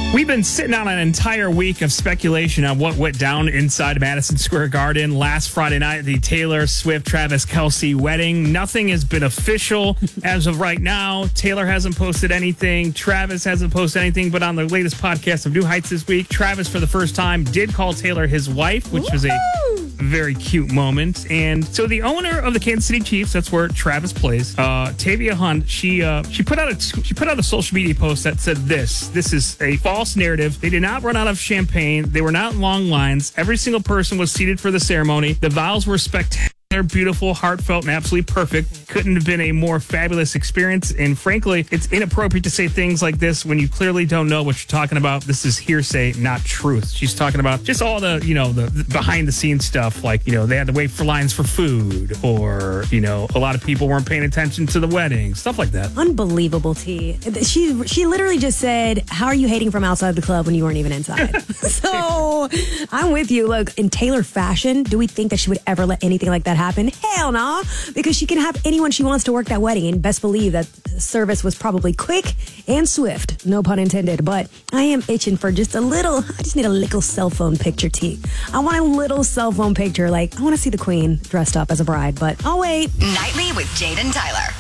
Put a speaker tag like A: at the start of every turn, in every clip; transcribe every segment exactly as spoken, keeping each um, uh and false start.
A: We've been sitting on an entire week of speculation on what went down inside Madison Square Garden last Friday night, the Taylor Swift Travis Kelce wedding. Nothing has been official as of right now. Taylor hasn't posted anything. Travis hasn't posted anything. But on the latest podcast of New Heights this week, Travis, for the first time, did call Taylor his wife, which was a very cute moment. And so the owner of the Kansas City Chiefs, that's where Travis plays, uh, Tavia Hunt, she uh, she put out a she put out a social media post that said this: "This is a false narrative. They did not run out of champagne. They were not long lines. Every single person was seated for the ceremony. The vows were spectacular. Beautiful, heartfelt, and absolutely perfect. Couldn't have been a more fabulous experience. And frankly, it's inappropriate to say things like this when you clearly don't know what you're talking about. This is hearsay, not truth." She's talking about just all the, you know, the, the behind the scenes stuff, like, you know, they had to wait for lines for food, or, you know, a lot of people weren't paying attention to the wedding, stuff like that.
B: Unbelievable, T. She she literally just said, "How are you hating from outside the club when you weren't even inside?" So I'm with you. Look, in Taylor fashion, do we think that she would ever let anything like that happen? Hell no, nah, because she can have anyone she wants to work that wedding, and best believe that the service was probably quick and swift, no pun intended. But I am itching for just a little, I just need a little cell phone picture, T. I want a little cell phone picture, like I want to see the queen dressed up as a bride, but I'll wait.
C: Nightly with Jade and Tyler.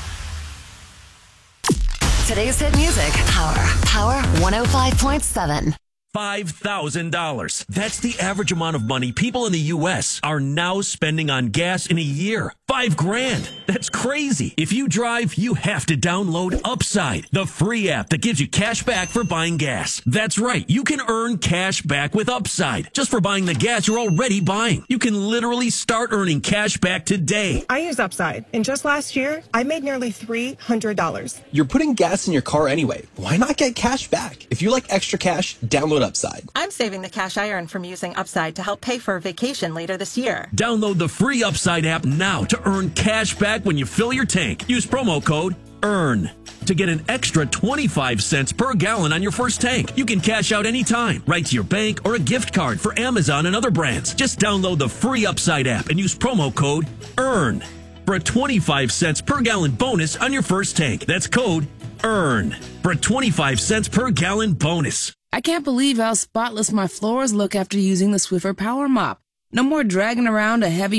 C: Today's hit music, Power, Power one oh five point seven.
D: five thousand dollars. That's the average amount of money people in the U S are now spending on gas in a year. Five grand. That's crazy. If you drive, you have to download Upside, the free app that gives you cash back for buying gas. That's right. You can earn cash back with Upside just for buying the gas you're already buying. You can literally start earning cash back today.
E: I use Upside, and just last year, I made nearly three hundred dollars.
F: You're putting gas in your car anyway. Why not get cash back? If you like extra cash, download Upside.
G: I'm saving the cash I earn from using Upside to help pay for a vacation later this year.
D: Download the free Upside app now to earn cash back when you fill your tank. Use promo code EARN to get an extra twenty-five cents per gallon on your first tank. You can cash out anytime, right to your bank or a gift card for Amazon and other brands. Just download the free Upside app and use promo code EARN for a twenty-five cents per gallon bonus on your first tank. That's code EARN for a twenty-five cents per gallon bonus.
H: I can't believe how spotless my floors look after using the Swiffer Power Mop. No more dragging around a heavy